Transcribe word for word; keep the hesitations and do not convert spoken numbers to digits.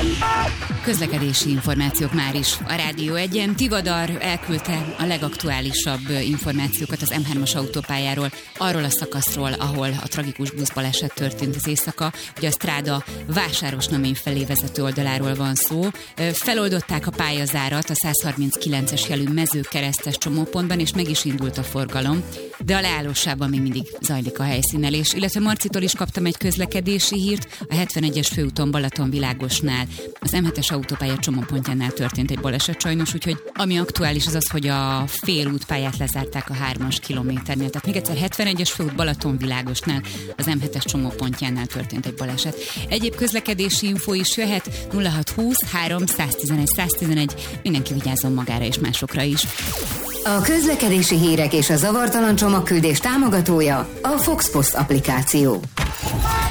Közlekedési információk már is. A Rádió egyen Tivadar elküldte a legaktuálisabb információkat az em hármas autópályáról, arról a szakaszról, ahol a tragikus buszbaleset történt az éjszaka. Ugye a Stráda Vásárosnamény felé vezető oldaláról van szó. Feloldották a pályazárat a száz harminckilences jelű Mezőkeresztes csomópontban, és meg is indult a forgalom, de a leállósában még mindig zajlik a helyszínelés. Illetve Marcitól is kaptam egy közlekedési hírt, a hetvenegyes főúton Balatonvilágosnál, az em hetes autópálya csomópontjánál történt egy baleset sajnos, úgyhogy ami aktuális az az, hogy a félútpályát lezárták a hármas kilométernél. Tehát még egyszer hetvenegyes főút Balatonvilágosnál, az em hetes csomópontjánál történt egy baleset. Egyéb közlekedési info is jöhet nulla hat húsz három száztizenegy száztizenegy, mindenki vigyázzon magára és másokra is. A közlekedési hírek és a zavartalan csomagküldés támogatója a Fox Post applikáció.